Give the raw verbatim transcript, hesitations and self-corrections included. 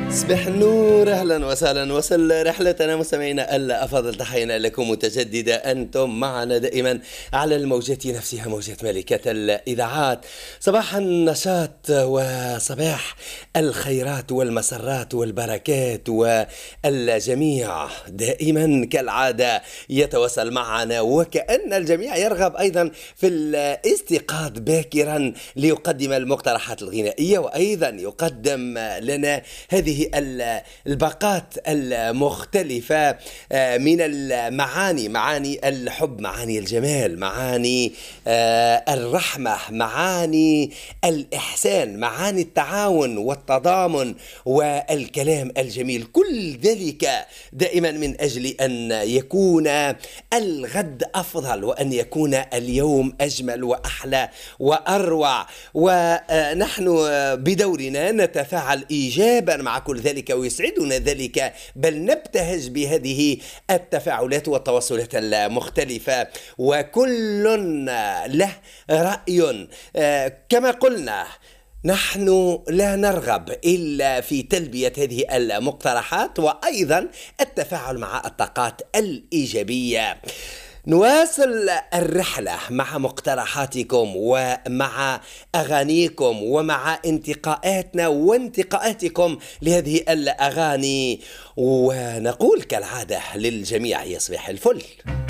صباح النور، اهلا وسهلا. وصل رحلتنا مستمعينا الافاضل، تحينا لكم متجدده. انتم معنا دائما على الموجات نفسها، موجات ملكه الاذاعات. صباح النشاط وصباح الخيرات والمسرات والبركات، والجميع دائما كالعاده يتواصل معنا، وكأن الجميع يرغب ايضا في الاستيقاظ باكرا ليقدم المقترحات الغنائيه، وايضا يقدم لنا هذه الباقات المختلفة من المعاني، معاني الحب، معاني الجمال، معاني الرحمة، معاني الإحسان، معاني التعاون والتضامن والكلام الجميل. كل ذلك دائما من أجل أن يكون الغد أفضل، وأن يكون اليوم أجمل وأحلى وأروع. ونحن بدورنا نتفاعل إيجابا مع كل ذلك، ويسعدنا ذلك، بل نبتهج بهذه التفاعلات والتواصلات المختلفة، وكل له رأي. كما قلنا، نحن لا نرغب إلا في تلبية هذه المقترحات، وأيضا التفاعل مع الطاقات الإيجابية. نواصل الرحلة مع مقترحاتكم ومع أغانيكم ومع انتقاءاتنا وانتقاءاتكم لهذه الأغاني، ونقول كالعادة للجميع يصبح الفل.